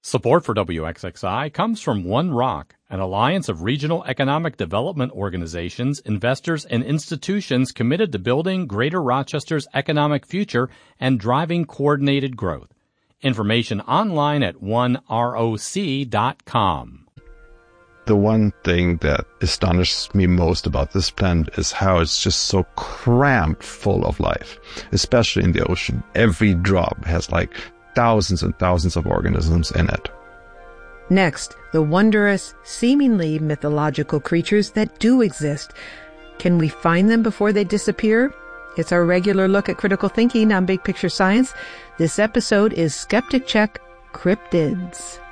Support for WXXI comes from One Rock, an alliance of regional economic development organizations, investors, and institutions committed to building Greater Rochester's economic future and driving coordinated growth. Information online at oneroc.com. The one thing that astonishes me most about this planet is how it's just so crammed full of life, especially in the ocean. Every drop has like thousands and thousands of organisms in it. Next, the wondrous, seemingly mythological creatures that do exist. Can we find them before they disappear? It's our regular look at critical thinking on Big Picture Science. This episode is Skeptic Check Cryptids.